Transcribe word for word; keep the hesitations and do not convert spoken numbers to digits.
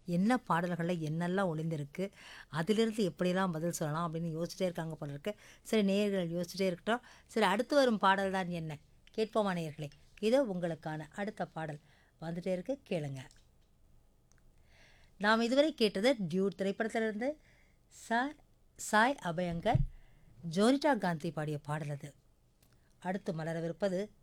என்ன பாடல்களில் என்னெல்லாம் ஒளிந்திருக்கு, அதிலிருந்து எப்படிலாம் பதில் சொல்லலாம் அப்படின்னு யோசிச்சுட்டே இருக்காங்க போல இருக்கு. சரி, நேயர்கள் யோசிச்சுட்டே இருக்கட்டும். சரி, அடுத்து வரும் பாடல் தான் என்ன கேட்போமா நேயர்களே? இதோ உங்களுக்கான அடுத்த பாடல் வந்துட்டே இருக்கு, கேளுங்க. நாம் இதுவரை கேட்டது டியூட் திரைப்படத்திலிருந்து சாய் சாய் அபயங்கர், ஜோனிட்டா காந்தி பாடிய பாடல் அது. அடுத்து மலரவிருப்பது